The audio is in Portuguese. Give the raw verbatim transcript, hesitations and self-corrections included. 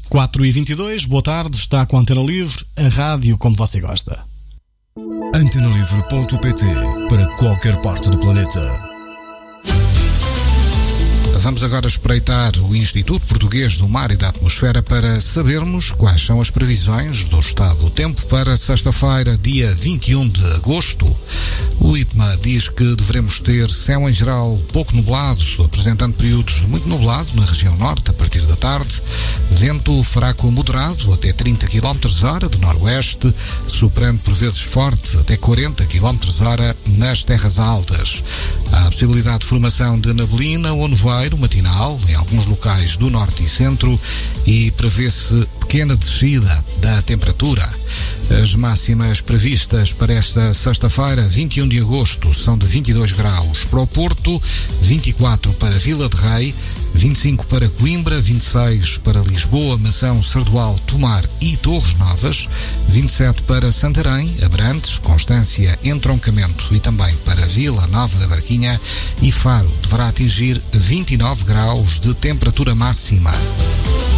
quatro e vinte e dois, boa tarde, está com a Antena Livre, a rádio como você gosta. antena livre ponto pt, para qualquer parte do planeta. Vamos agora espreitar o Instituto Português do Mar e da Atmosfera para sabermos quais são as previsões do estado do tempo para sexta-feira, dia vinte e um de agosto. O IPMA diz que devemos ter céu em geral pouco nublado, apresentando períodos de muito nublado na região norte a partir da tarde. Vento fraco moderado até trinta quilómetros hora do noroeste, soprando por vezes forte até quarenta quilómetros hora nas terras altas. Há a possibilidade de formação de neblina ou nevoeiro matinal em alguns locais do norte e centro e prevê-se pequena descida da temperatura. As máximas previstas para esta sexta-feira, vinte e um de agosto, são de vinte e dois graus para o Porto, vinte e quatro para Vila de Rei, vinte e cinco para Coimbra, vinte e seis para Lisboa, Mação, Sardual, Tomar e Torres Novas, vinte e sete para Santarém, Abrantes, Constância, Entroncamento e também para Vila Nova da Barquinha, e Faro deverá atingir vinte e nove graus de temperatura máxima.